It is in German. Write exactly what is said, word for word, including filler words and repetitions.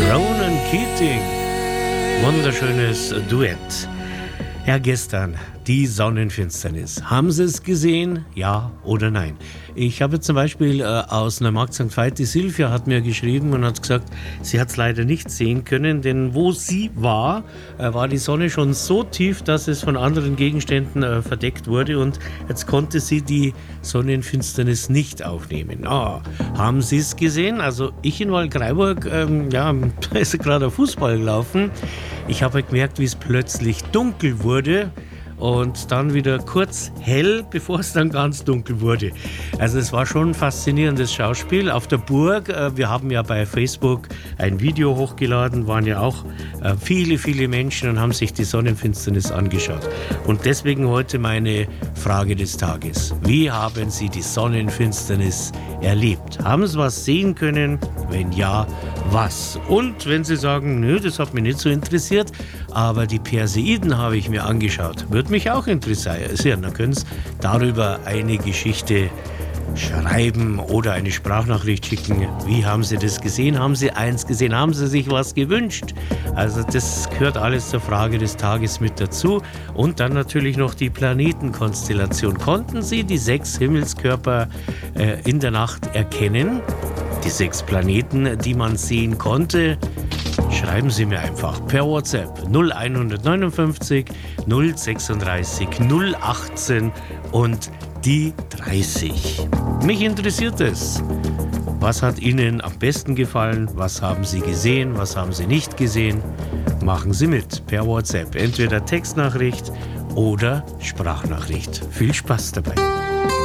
Ronan Keating. Wunderschönes Duett. Ja, gestern die Sonnenfinsternis. Haben Sie es gesehen? Ja oder nein? Ich habe zum Beispiel äh, aus Neumarkt Sankt Veit, die Silvia hat mir geschrieben und hat gesagt, sie hat es leider nicht sehen können, denn wo sie war, äh, war die Sonne schon so tief, dass es von anderen Gegenständen äh, verdeckt wurde und jetzt konnte sie die Sonnenfinsternis nicht aufnehmen. Oh, haben Sie es gesehen? Also ich in Waldkraiburg, ähm, ja, da ist gerade Fußball gelaufen. Ich habe gemerkt, wie es plötzlich dunkel wurde und dann wieder kurz hell, bevor es dann ganz dunkel wurde. Also es war schon ein faszinierendes Schauspiel auf der Burg. Wir haben ja bei Facebook ein Video hochgeladen, waren ja auch viele, viele Menschen und haben sich die Sonnenfinsternis angeschaut. Und deswegen heute meine Frage des Tages. Wie haben Sie die Sonnenfinsternis erlebt? Haben Sie was sehen können? Wenn ja, was? Und wenn Sie sagen, nö, das hat mich nicht so interessiert, aber die Perseiden habe ich mir angeschaut, würde mich auch interessieren. Dann können Sie darüber eine Geschichte schreiben oder eine Sprachnachricht schicken. Wie haben Sie das gesehen? Haben Sie eins gesehen? Haben Sie sich was gewünscht? Also das gehört alles zur Frage des Tages mit dazu. Und dann natürlich noch die Planetenkonstellation. Konnten Sie die sechs Himmelskörper äh, in der Nacht erkennen? Die sechs Planeten, die man sehen konnte? Schreiben Sie mir einfach per WhatsApp null eins neun fünf null drei sechs null eins acht und die dreißig. Mich interessiert es. Was hat Ihnen am besten gefallen? Was haben Sie gesehen? Was haben Sie nicht gesehen? Machen Sie mit per WhatsApp. Entweder Textnachricht oder Sprachnachricht. Viel Spaß dabei.